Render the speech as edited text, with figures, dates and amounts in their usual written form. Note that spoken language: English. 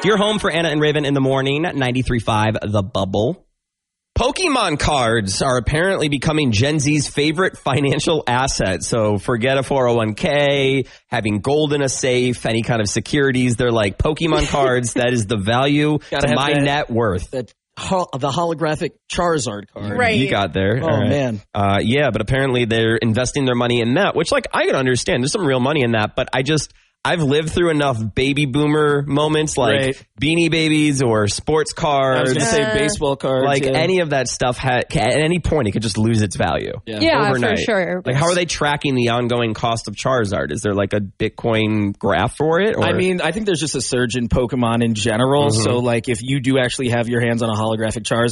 Your home for Anna and Raven in the morning, 93.5 The Bubble. Pokemon cards are apparently becoming Gen Z's favorite financial asset. So forget a 401k, having gold in a safe, any kind of securities. They're like, Pokemon cards, that is the value to my net worth. The holographic Charizard card. Right. You got there. Oh, right. Man. Yeah, but apparently they're investing their money in that, which, like, I can understand. There's some real money in that, but I've lived through enough baby boomer moments like Beanie Babies or sports cards. I was going to say baseball cards. Like any of that stuff, at any point, it could just lose its value. Yeah, overnight. for sure. Like, how are they tracking the ongoing cost of Charizard? Is there like a Bitcoin graph for it? Or? I mean, I think there's just a surge in Pokemon in general. So, like, if you do actually have your hands on a holographic Charizard,